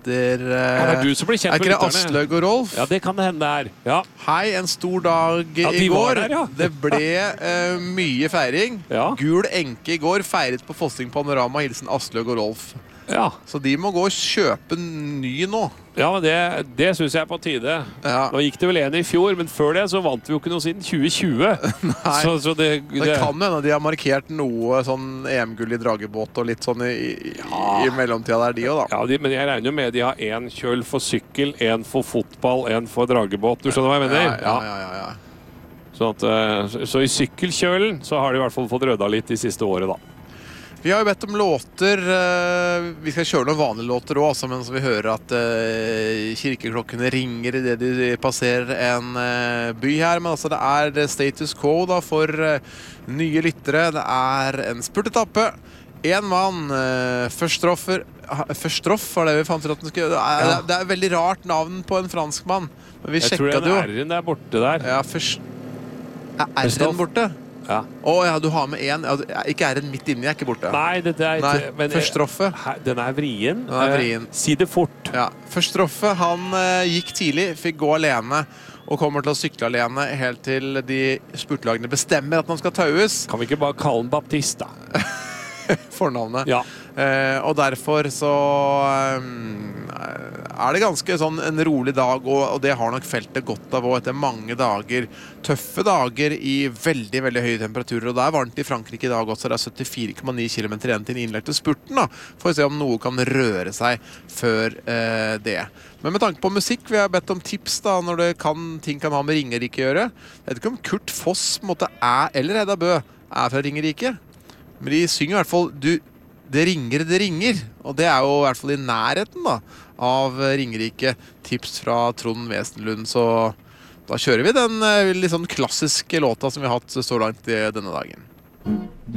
heter det er du som blir kjent er ikke det med lytterne. Aslaug og Rolf? Ja, det kan det hende det er. Ja. Hei, en stor dag Ja, i de var går. der, ja. Det ble mye feiring. Ja. Gul enke i går, feiret på Fossing Panorama, hilsen Aslaug og Rolf. Ja. Så de må gå og kjøpe ny nå. Ja, men det synes jeg er på tide. Ja. Nå gikk det vel en i fjor, men før det så vant vi jo ikke noe siden 2020. Nei. Så det kan hende de har markert noe sånn EM-gull i dragebåt og litt sånn i mellomtida der, de også, da. Ja, men jeg regner jo med de har en kjøl for sykkel, en for fotball, en for dragebåt. Du skjønner hva jeg mener? Ja. Sånn at, så i sykkelkjølen så har de i hvert fall fått rødda litt de siste året, da. Vi har jo bedt om låter. Vi skal kjøre noen vanlige låter også, mens vi hører at kirkeklokkene ringer i det de passerer en by her. Men altså det er status quo da for nye lyttere. Det er en spurtetappe. En mann, Førstroff var det vi fant ut at den skulle gjøre. Det er et veldig rart navn på en franskmann. Men vi sjekket det jo. Jeg tror den R-en er borte der. Ja, er R-en borte? Ja. Du har med en. Ikke R-en midt inni, er ikke borte. Nei, det er ikke. Nei, Førstroffe. Den er vrien. Den er vrien. Si det fort. Ja, Førstroffe, han gikk tidlig, fikk gå alene, og kommer til å sykle alene helt til de spurtlagene bestemmer at han skal taues. Kan vi ikke bare kalle han Baptist, da? Fornavnet. Ja. Og derfor så er det ganske sånn en rolig dag, og det har nok feltet godt av etter mange dager, tøffe dager i veldig, veldig høye temperaturer. Og det er varmt i Frankrike i dag også. Det er 74,9 km igjen til den innlagte spurten, da. For å se om noe kan røre seg før det. Men med tanke på musikk, vi har bedt om tips da, når ting kan ha med Ringerike å gjøre. Jeg vet ikke om Kurt Foss på en måte eller Hedda Bø er fra Ringerike. Men de synger i hvert fall det ringer, og det er jo i hvert fall i nærheten da, av Ringerike. Tips fra Trond Wesenlund, så da kjører vi den litt sånn klassiske låta som vi har hatt så langt i denne dagen.